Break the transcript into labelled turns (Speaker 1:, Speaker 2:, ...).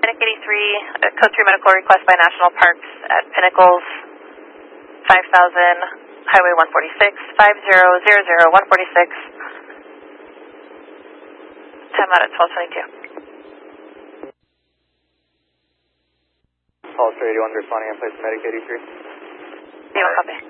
Speaker 1: Medic 83, code 3 medical request by National Parks at Pinnacles, 5000, Highway 146, 5000 146. Time out at 12:22.
Speaker 2: Pulse 81 responding in place Medic 83.
Speaker 1: Yeah, copy.